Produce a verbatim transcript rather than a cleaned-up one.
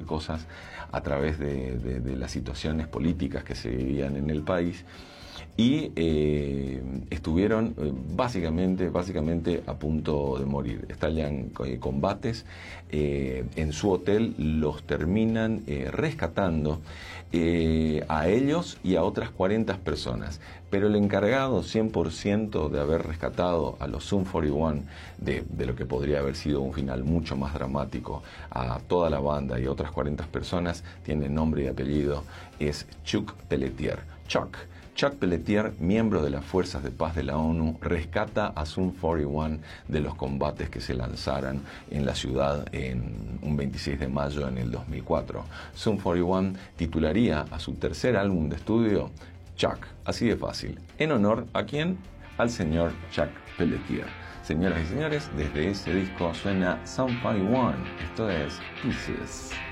cosas a través de, de, de las situaciones políticas que se vivían en el país. Y eh, estuvieron eh, básicamente, básicamente a punto de morir. Estallan eh, combates, eh, en su hotel los terminan eh, rescatando eh, a ellos y a otras cuarenta personas. Pero el encargado cien por ciento de haber rescatado a los Sum cuarenta y uno, de, de lo que podría haber sido un final mucho más dramático, a toda la banda y a otras cuarenta personas, tiene nombre y apellido, es Chuck Pelletier. Chuck. Chuck Pelletier, miembro de las Fuerzas de Paz de la ONU, rescata a Sum cuarenta y uno de los combates que se lanzaran en la ciudad en un veintiséis de mayo en el dos mil cuatro. Sum cuarenta y uno titularía a su tercer álbum de estudio Chuck, así de fácil. ¿En honor a quién? Al señor Chuck Pelletier. Señoras y señores, desde ese disco suena Sum cuarenta y uno. Esto es Pieces.